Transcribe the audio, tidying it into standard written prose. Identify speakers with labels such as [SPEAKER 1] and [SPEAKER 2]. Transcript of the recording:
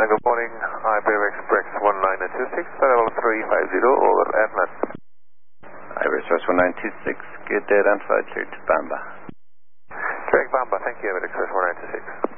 [SPEAKER 1] Good morning. Iberia Express 1926, level 350, over Airnet.
[SPEAKER 2] Iberia Express 1926, good day, identified, cleared to Bamba.
[SPEAKER 1] Correct, Bamba. Thank you, Iberia Express 1926.